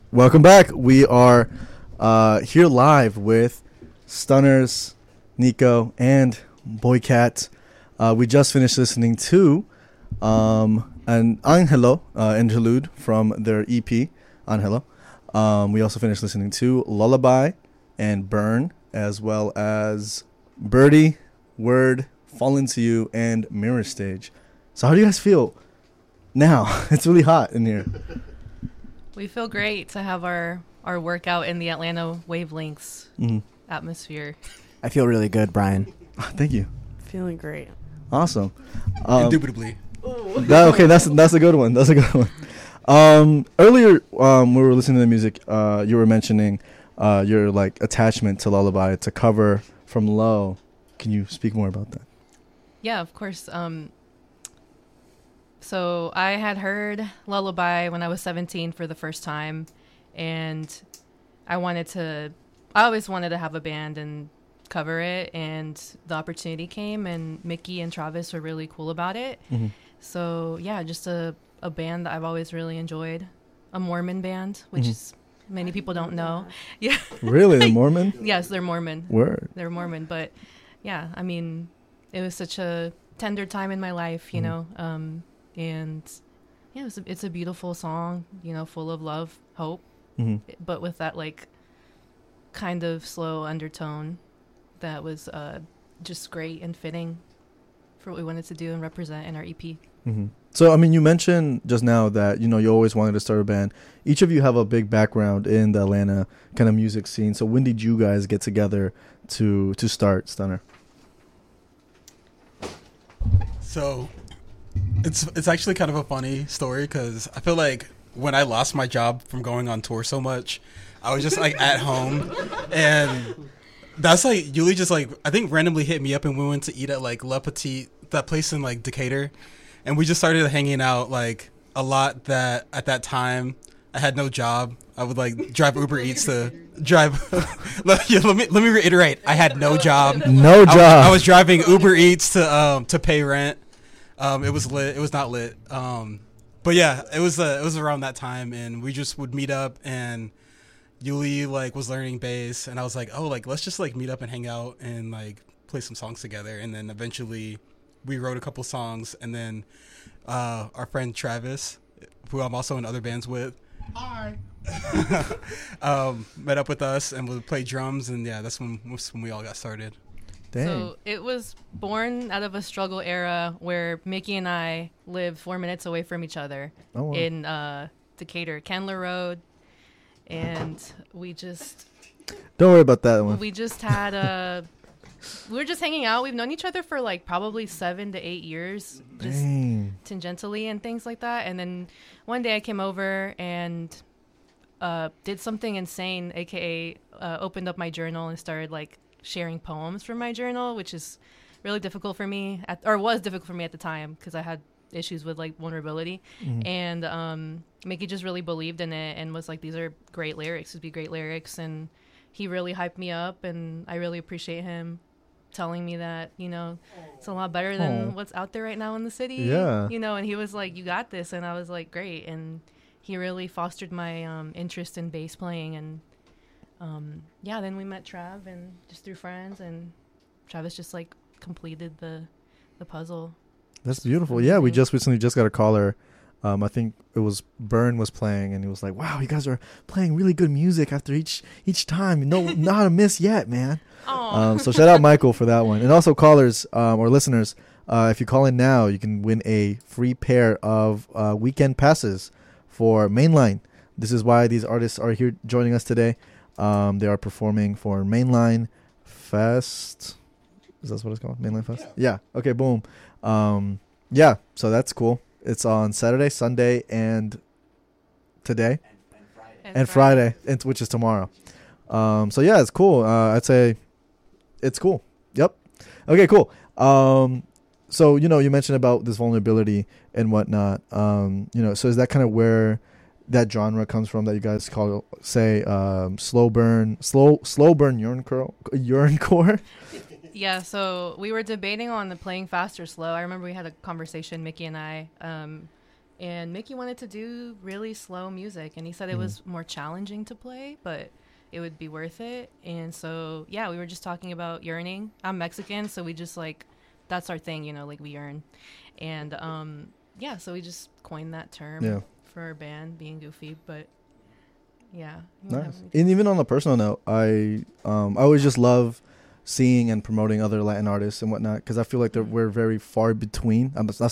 Welcome back. We are here live with Stunners, Nico, and Boycat. We just finished listening to an Angelo interlude from their EP, Angelo. We also finished listening to Lullaby and Burn, as well as Birdie, Word, Fall Into You, and Mirror Stage. So how do you guys feel now? It's really hot in here. We feel great to have our workout in the Atlanta wavelengths atmosphere. I feel really good, Brian. Thank you. Feeling great. Awesome. Indubitably. Okay, that's a good one. That's a good one. Earlier, we were listening to the music. You were mentioning your like attachment to Lullaby. It's a cover from Low. Can you speak more about that? Yeah, of course. So I had heard Lullaby when I was 17 for the first time, and I always wanted to have a band and cover it, and the opportunity came, and Mickey and Travis were really cool about it. Mm-hmm. So yeah, just a band that I've always really enjoyed, a Mormon band, which is many people don't know. Yeah. Really, the Mormon? Yes, they're Mormon. Word. They're Mormon, but yeah, I mean, it was such a tender time in my life, you know, and yeah, it's a beautiful song, you know, full of love, hope, but with that like kind of slow undertone that was just great and fitting for what we wanted to do and represent in our EP. Mm-hmm. So, I mean, you mentioned just now that, you know, you always wanted to start a band. Each of you have a big background in the Atlanta kind of music scene. So when did you guys get together to start Stunner? So it's actually kind of a funny story because I feel like when I lost my job from going on tour so much, I was just like at home, and that's like Yuli just like I think randomly hit me up, and we went to eat at like Le Petit, that place in like Decatur, and we just started hanging out like a lot. That at that time I had no job. I would like drive Uber Eats to drive. let me reiterate. I had no job. No job. I was driving Uber Eats to pay rent. It was lit. It was not lit. But yeah, it was around that time, and we just would meet up, and Yuli like was learning bass, and I was like, oh, like let's just like meet up and hang out and like play some songs together, and then eventually we wrote a couple songs, and then our friend Travis, who I'm also in other bands with, met up with us and would play drums, and yeah, that's when we all got started. Dang. So it was born out of a struggle era where Mickey and I lived 4 minutes away from each other in Decatur, Candler Road, and we just Don't worry about that one. we just had we were just hanging out. We've known each other for like probably 7 to 8 years, just tangentially and things like that. And then one day I came over and did something insane, aka opened up my journal and started like sharing poems from my journal, which is really difficult for me was difficult for me at the time because I had issues with like vulnerability. And Mickey just really believed in it and was like, these are great lyrics, would be great lyrics. And he really hyped me up, and I really appreciate him telling me that, you know, it's a lot better than what's out there right now in the city. Yeah. You know, and he was like, you got this. And I was like, great. And he really fostered my interest in bass playing. And yeah, then we met Trav and just through friends, and Travis just like completed the puzzle. That's beautiful. Yeah, we just recently got a caller. I think it was Burn was playing, and he was like, "Wow, you guys are playing really good music after each time. Not a miss yet, man." So shout out Michael for that one, and also callers or listeners. If you call in now, you can win a free pair of weekend passes for Mainline. This is why these artists are here joining us today. They are performing for Mainline Fest. Is that what it's called? Mainline Fest? Yeah. Okay, boom. Yeah, so that's cool. It's on Saturday, Sunday, and today. And Friday, which is tomorrow. So yeah, it's cool. I'd say it's cool. Yep. Okay, cool. So, you know, you mentioned about this vulnerability and whatnot. You know, so is that kind of where that genre comes from that you guys call, say, slow burn urincore? Yeah, so we were debating on the playing fast or slow. I remember we had a conversation, Mickey and I, And Mickey wanted to do really slow music, and he said it was more challenging to play, but it would be worth it. And so, yeah, we were just talking about yearning. I'm Mexican, so we just like, that's our thing, you know, like we yearn. And yeah, so we just coined that term for our band, being goofy. But yeah, nice. And even on a personal note, I always just love seeing and promoting other Latin artists and whatnot, because I feel like we're very far between. I'm not